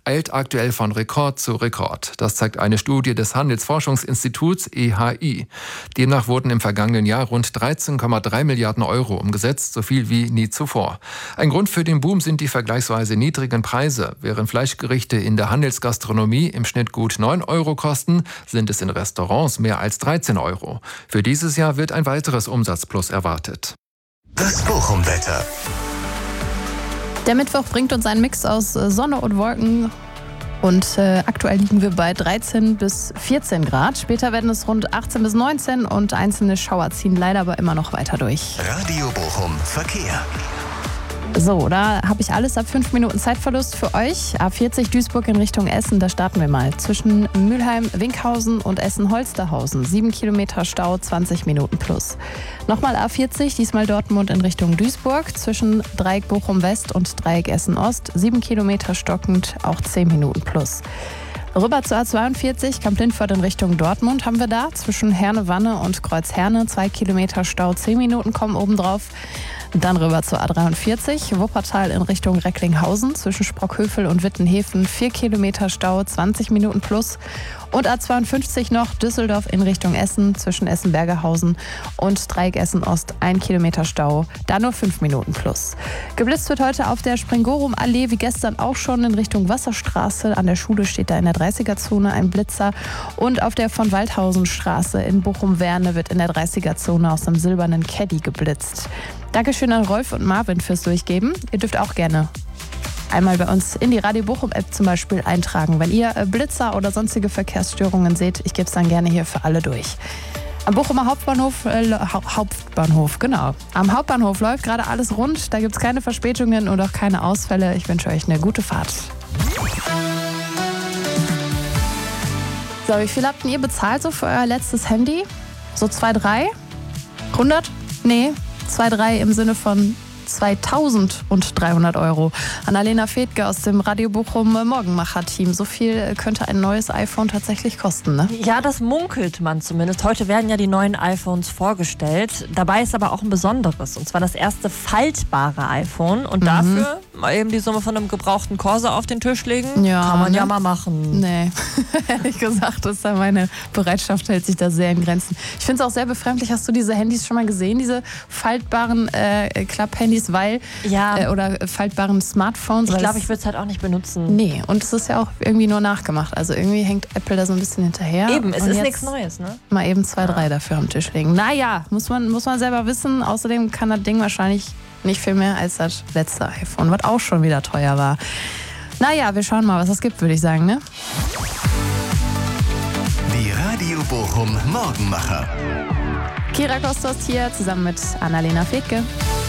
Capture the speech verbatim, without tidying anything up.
eilt aktuell von Rekord zu Rekord. Das zeigt eine Studie des Handelsforschungsinstituts E H I. Demnach wurden im vergangenen Jahr rund dreizehn Komma drei Milliarden Euro umgesetzt, so viel wie nie zuvor. Ein Grund für den Boom sind die vergleichsweise niedrigen Preise. Während Fleischgerichte in der Handelsgastronomie im Schnitt gut neun Euro kosten, sind es in Restaurants mehr als dreizehn Euro. Für dieses Jahr wird ein weiteres Umsatzplus erwartet. Das Bochum-Wetter. Der Mittwoch bringt uns einen Mix aus Sonne und Wolken. Und äh, aktuell liegen wir bei dreizehn bis vierzehn Grad. Später werden es rund achtzehn bis neunzehn und einzelne Schauer ziehen leider aber immer noch weiter durch. Radio Bochum Verkehr. So, da habe ich alles ab fünf Minuten Zeitverlust für euch. A vierzig Duisburg in Richtung Essen, da starten wir mal. Zwischen Mülheim, Winkhausen und Essen-Holsterhausen. sieben Kilometer Stau, zwanzig Minuten plus. Nochmal A vierzig, diesmal Dortmund in Richtung Duisburg. Zwischen Dreieck Bochum West und Dreieck Essen Ost. sieben Kilometer stockend, auch zehn Minuten plus. Rüber zur A zweiundvierzig, Kamp-Lindfort in Richtung Dortmund haben wir da. Zwischen Herne-Wanne und Kreuz-Herne, zwei Kilometer Stau, zehn Minuten kommen obendrauf. Dann rüber zur A dreiundvierzig, Wuppertal in Richtung Recklinghausen. Zwischen Sprockhövel und Wittenhäfen, vier Kilometer Stau, zwanzig Minuten plus. Und A zweiundfünfzig noch Düsseldorf in Richtung Essen, zwischen Essen-Bergerhausen und Dreieck Essen Ost, ein Kilometer Stau, da nur fünf Minuten plus. Geblitzt wird heute auf der Springorum-Allee, wie gestern auch schon, in Richtung Wasserstraße. An der Schule steht da in der dreißiger-Zone ein Blitzer. Und auf der von Waldhausen-Straße in Bochum-Werne wird in der dreißiger-Zone aus einem silbernen Caddy geblitzt. Dankeschön an Rolf und Marvin fürs Durchgeben. Ihr dürft auch gerne einmal bei uns in die Radio Bochum-App zum Beispiel eintragen, wenn ihr Blitzer oder sonstige Verkehrsstörungen seht. Ich gebe es dann gerne hier für alle durch. Am Bochumer Hauptbahnhof, äh, Hauptbahnhof, genau. Am Hauptbahnhof läuft gerade alles rund. Da gibt es keine Verspätungen und auch keine Ausfälle. Ich wünsche euch eine gute Fahrt. So, wie viel habt ihr bezahlt so für euer letztes Handy? So zwei, drei? hundert? Nee, zwei, drei im Sinne von zweitausenddreihundert Euro. Annalena Fedke aus dem Radio Bochum Morgenmacher-Team. So viel könnte ein neues iPhone tatsächlich kosten, ne? Ja, das munkelt man zumindest. Heute werden ja die neuen iPhones vorgestellt. Dabei ist aber auch ein besonderes. Und zwar das erste faltbare iPhone. Und mhm. dafür mal eben die Summe von einem gebrauchten Corsa auf den Tisch legen. Ja, kann man ne? ja mal machen. Nee, ehrlich gesagt, ist da meine Bereitschaft hält sich da sehr in Grenzen. Ich finde es auch sehr befremdlich. Hast du diese Handys schon mal gesehen? Diese faltbaren äh, Klapp-Handys, weil ja. äh, oder faltbaren Smartphones? Ich glaube, ich würde es halt auch nicht benutzen. Nee, und es ist ja auch irgendwie nur nachgemacht. Also irgendwie hängt Apple da so ein bisschen hinterher. Eben, es und ist nichts Neues, ne? Mal eben zwei, drei dafür am Tisch legen. Naja, muss man, muss man selber wissen. Außerdem kann das Ding wahrscheinlich nicht viel mehr als das letzte iPhone, was auch schon wieder teuer war. Naja, wir schauen mal, was es gibt, würde ich sagen, ne? Die Radio Bochum Morgenmacher. Kira Kostos hier zusammen mit Annalena Fedke.